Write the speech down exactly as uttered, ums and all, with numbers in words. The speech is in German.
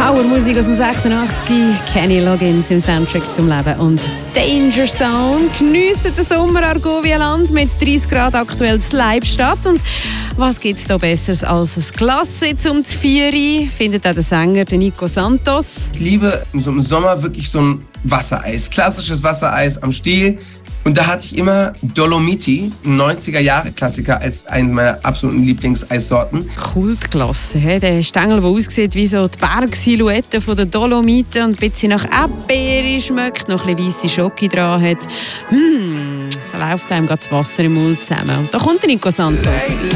Powermusik aus dem sechsundachtzig, Kenny Loggins im Soundtrack zum Leben und Danger Zone. Geniessen den Sommer Argovia-Land mit dreißig Grad aktuell in Leibstadt. Und was gibt es da Besseres als ein Glas um die Vieri, findet auch der Sänger der Nico Santos. Ich liebe so im Sommer wirklich so ein Wassereis, klassisches Wassereis am Stiel. Und da hatte ich immer Dolomiti, ein neunziger-Jahre-Klassiker, als eine meiner absoluten Lieblingseissorten. Kultklasse, he? Der Stängel, der aussieht wie so die Bergsilhouette von der Dolomiten und ein bisschen nach Erdbeere schmeckt, noch ein bisschen weisse Schoki dran hat. Mm, da läuft einem das Wasser im Mund zusammen. Und da kommt der Nico Santos.